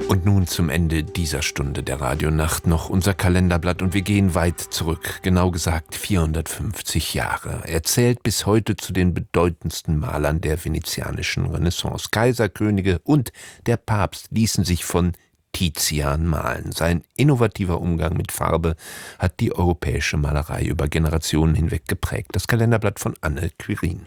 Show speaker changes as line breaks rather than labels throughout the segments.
Und nun zum Ende dieser Stunde der Radionacht noch unser Kalenderblatt und wir gehen weit zurück, genau gesagt 450 Jahre. Er zählt bis heute zu den bedeutendsten Malern der venezianischen Renaissance. Kaiser, Könige und der Papst ließen sich von Tizian malen. Sein innovativer Umgang mit Farbe hat die europäische Malerei über Generationen hinweg geprägt. Das Kalenderblatt von Anne Quirin.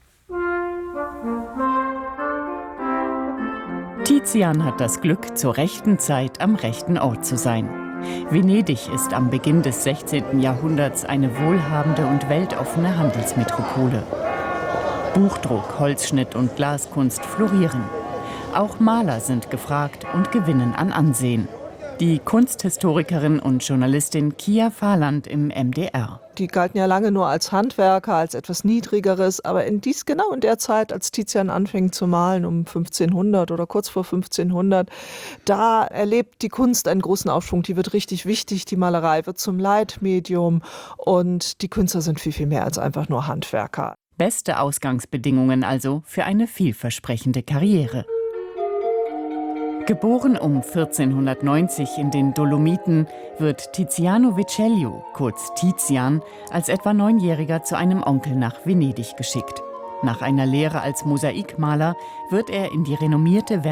Tizian hat das Glück, zur rechten Zeit am rechten Ort zu sein. Venedig ist am Beginn des 16. Jahrhunderts eine wohlhabende und weltoffene Handelsmetropole. Buchdruck, Holzschnitt und Glaskunst florieren. Auch Maler sind gefragt und gewinnen an Ansehen. Die Kunsthistorikerin und Journalistin Kia Fahland im MDR.
Die galten ja lange nur als Handwerker, als etwas Niedrigeres, aber genau in der Zeit, als Tizian anfing zu malen, um 1500 oder kurz vor 1500, da erlebt die Kunst einen großen Aufschwung, die wird richtig wichtig, die Malerei wird zum Leitmedium und die Künstler sind viel, viel mehr als einfach nur Handwerker.
Beste Ausgangsbedingungen also für eine vielversprechende Karriere. Geboren um 1490 in den Dolomiten, wird Tiziano Vecellio, kurz Tizian, als etwa 9-Jähriger zu einem Onkel nach Venedig geschickt. Nach einer Lehre als Mosaikmaler wird er in die renommierte